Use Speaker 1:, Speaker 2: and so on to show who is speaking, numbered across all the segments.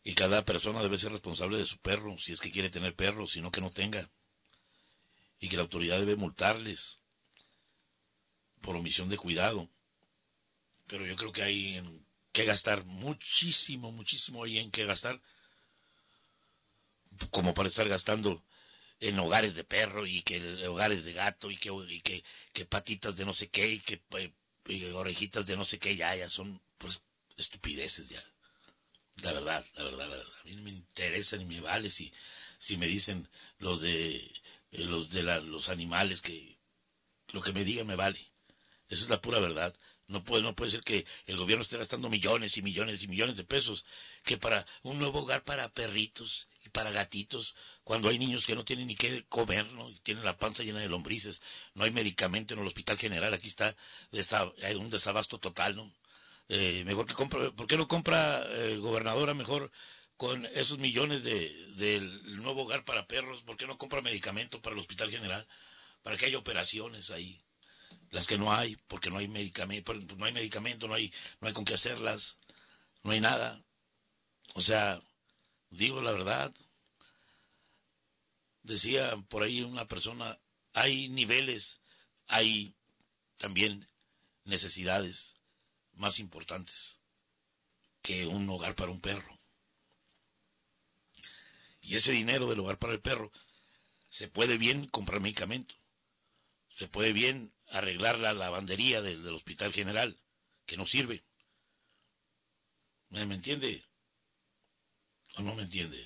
Speaker 1: Y cada persona debe ser responsable de su perro, si es que quiere tener perros, si no que no tenga. Y que la autoridad debe multarles por omisión de cuidado. Pero yo creo que hay en que gastar muchísimo, muchísimo hay en que gastar, como para estar gastando en hogares de perro y que hogares de gato y que patitas de no sé qué y orejitas de no sé qué, ya son pues estupideces ya. La verdad. A mí no me interesa ni me vale si me dicen los animales que lo que me digan me vale. Esa es la pura verdad. No puede ser que el gobierno esté gastando millones y millones y millones de pesos que para un nuevo hogar para perritos y para gatitos, cuando hay niños que no tienen ni qué comer, ¿no? Y tienen la panza llena de lombrices, no hay medicamento en el Hospital General, aquí hay un desabasto total, ¿no? Mejor que compra, ¿por qué no compra gobernadora mejor con esos millones del nuevo hogar para perros? ¿Por qué no compra medicamento para el Hospital General? Para que haya operaciones ahí. Las que no hay, porque no hay medicamento, no hay con qué hacerlas, no hay nada. O sea, digo la verdad, decía por ahí una persona, hay niveles, hay también necesidades más importantes que un hogar para un perro. Y ese dinero del hogar para el perro, se puede bien comprar medicamento, se puede bien arreglar la lavandería del Hospital General, que no sirve. ¿Me entiende? ¿O no me entiende?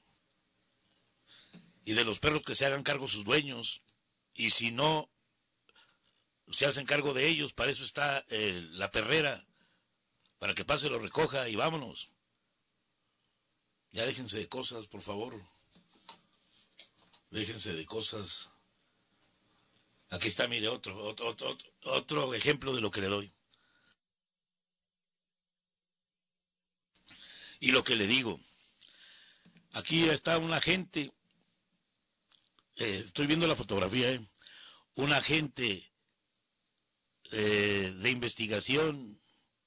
Speaker 1: Y de los perros que se hagan cargo sus dueños, y si no se hacen cargo de ellos, para eso está la perrera, para que pase, lo recoja y vámonos. Ya déjense de cosas, por favor. Déjense de cosas. Aquí está, mire, otro ejemplo de lo que le doy. Y lo que le digo, aquí está un agente, estoy viendo la fotografía, un agente de investigación,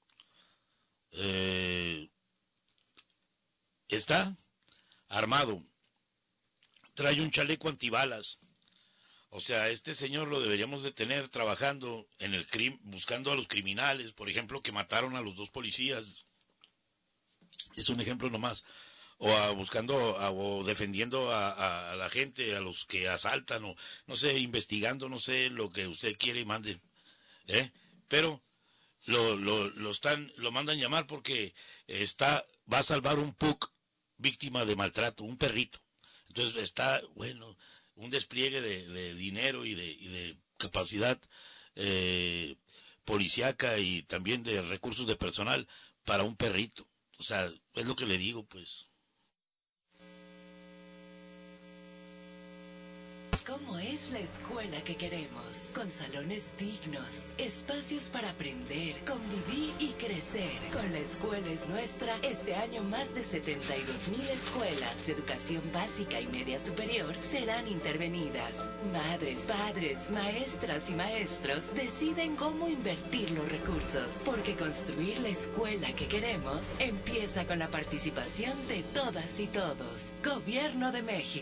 Speaker 1: está armado, trae un chaleco antibalas. O sea, este señor lo deberíamos de tener trabajando en el buscando a los criminales, por ejemplo, que mataron a los 2 policías. Es un ejemplo nomás. Buscando o defendiendo a la gente, a los que asaltan, o no sé, investigando, no sé, lo que usted quiere y mande. Pero lo mandan llamar porque va a salvar un pug víctima de maltrato, un perrito. Entonces está, bueno, un despliegue de dinero y de capacidad policíaca y también de recursos de personal para un perrito. O sea, es lo que le digo, pues.
Speaker 2: ¿Cómo es la escuela que queremos? Con salones dignos, espacios para aprender, convivir y crecer. Con La Escuela es Nuestra, este año más de 72,000 escuelas de educación básica y media superior serán intervenidas. Madres, padres, maestras y maestros deciden cómo invertir los recursos, porque construir la escuela que queremos empieza con la participación de todas y todos. Gobierno de México.